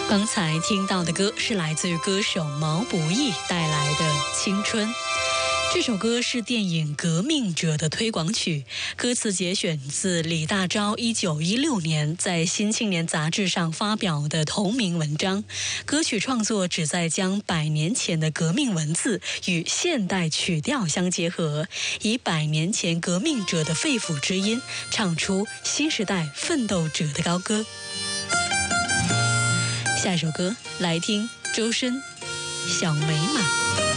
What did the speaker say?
刚才听到的歌是来自于歌手毛不易带来的《青春》。这首歌是电影《革命者》的推广曲，歌词节选自李大钊1916年在《新青年》杂志上发表的同名文章。歌曲创作旨在将100年前的革命文字与现代曲调相结合，以100年前革命者的肺腑之音，唱出新时代奋斗者的高歌。下一首歌来听周深《小美满》。